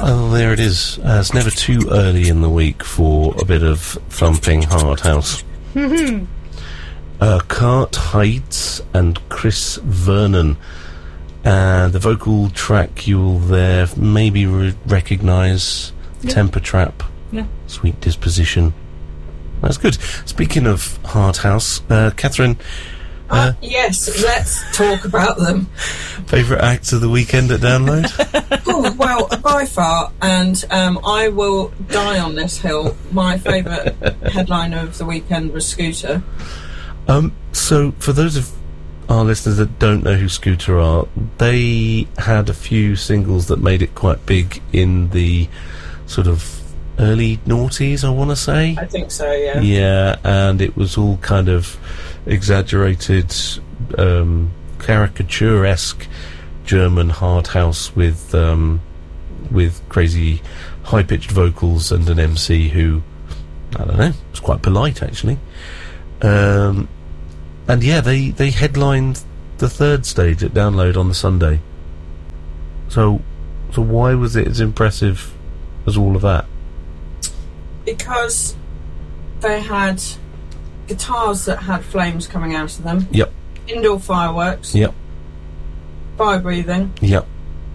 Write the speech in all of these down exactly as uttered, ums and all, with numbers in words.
Oh, there it is. Uh, it's never too early in the week for a bit of thumping hard house. uh, Cart Heights and Chris Vernon. And the vocal track you'll there maybe re- recognise, yeah. Temper Trap, yeah. Sweet Disposition. That's good. Speaking of hard house, uh, Catherine... Uh, uh, yes, let's talk about them. Favourite acts of the weekend at Download? Oh, well, by far, and um, I will die on this hill, my favourite headliner of the weekend was Scooter. Um, so, for those of our listeners that don't know who Scooter are, they had a few singles that made it quite big in the sort of early noughties, I want to say. I think so, yeah. Yeah, and it was all kind of exaggerated, um, caricature-esque German hard house with um, with crazy high-pitched vocals and an M C who, I don't know, was quite polite actually. Um, and yeah, they, they headlined the third stage at Download on the Sunday. So, so why was it as impressive as all of that? Because they had guitars that had flames coming out of them. Yep. Indoor fireworks. Yep. Fire breathing. Yep.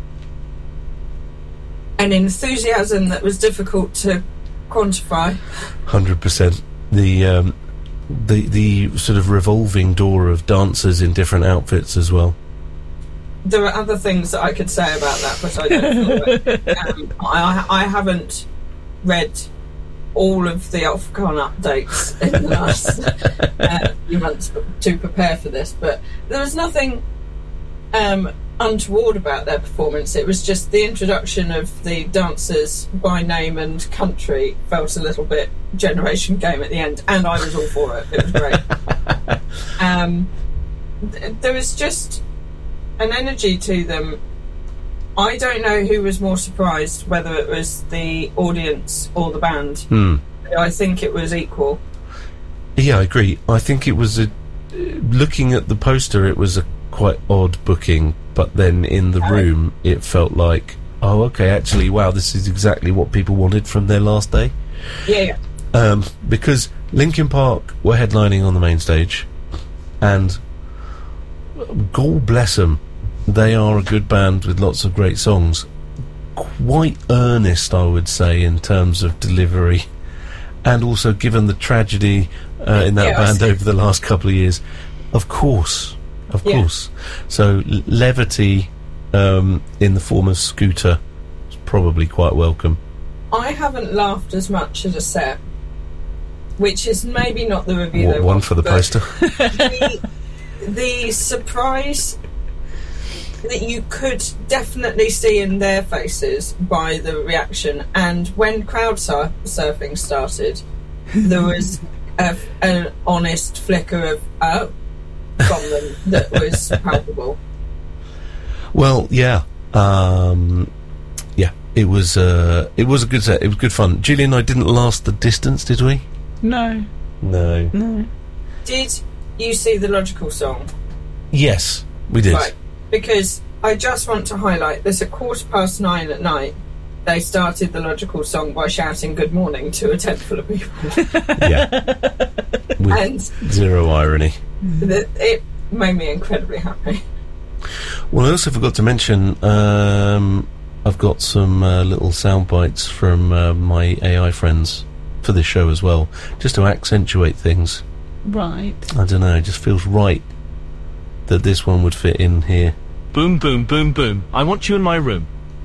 An enthusiasm that was difficult to quantify. Hundred percent. The um, the the sort of revolving door of dancers in different outfits as well. There are other things that I could say about that, but I don't know. um, I I haven't read all of the Ofcon updates in the last uh, few months to prepare for this, but there was nothing um, untoward about their performance. It was just the introduction of the dancers by name and country felt a little bit Generation Game at the end, and I was all for it. It was great. um, th- there was just an energy to them. I don't know who was more surprised, whether it was the audience or the band. Hmm. I think it was equal. Yeah, I agree. I think it was a... Looking at the poster, it was a quite odd booking, but then in the Oh. room, it felt like, oh, okay, actually, wow, this is exactly what people wanted from their last day. Yeah, yeah. Um, because Linkin Park were headlining on the main stage, and God bless them, they are a good band with lots of great songs. Quite earnest, I would say, in terms of delivery. And also, given the tragedy uh, in that Yeah, band over the last couple of years, of course, of Yeah. course. So, l- levity um, in the form of Scooter is probably quite welcome. I haven't laughed as much at a set, which is maybe not the review What, they one want, for the but poster. the, the surprise that you could definitely see in their faces by the reaction, and when crowd sur- surfing started, there was a, an honest flicker of oh from them that was palpable. Well, yeah, um, yeah. It was uh, it was a good set. It was good fun. Julie and I didn't last the distance, did we? No. No. No. Did you see the Logical song? Yes, we did. Right, because I just want to highlight this: at quarter past nine at night, they started the Logical song by shouting "Good morning" to a tent full of people. Yeah, with And zero irony. th- it made me incredibly happy. Well, I also forgot to mention, um, I've got some uh, little sound bites from uh, my A I friends for this show as well, just to accentuate things. Right. I don't know, it just feels right that this one would fit in here. Boom, boom, boom, boom. I want you in my room.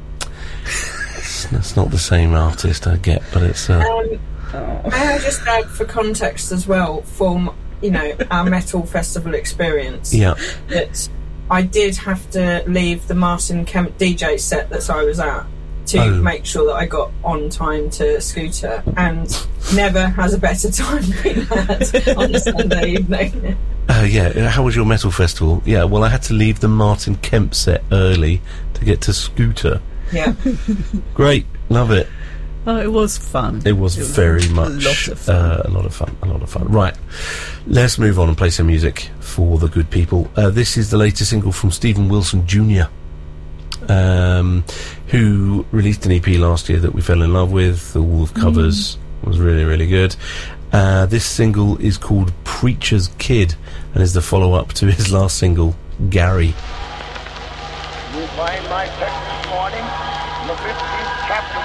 It's, it's not the same artist, I get, but it's... Uh, Um, may I just add, for context as well, from you know our metal festival experience, yeah. that I did have to leave the Martin Kemp D J set that I was at to Oh. make sure that I got on time to Scooter, and never has a better time been had on a Sunday evening. Uh, yeah, how was your metal festival? Yeah, well, I had to leave the Martin Kemp set early to get to Scooter. Yeah. Great, love it. Oh, it was fun. It was, It was very a much lot of fun. Uh, a lot of fun. A lot of fun. Right, let's move on and play some music for the good people. Uh, this is the latest single from Stephen Wilson Junior um, who released an E P last year that we fell in love with. The Wall of Covers mm. was really, really good. Uh, this single is called Preacher's Kid and is the follow-up to his last single, Gary. You find my text this morning in the fifteenth chapter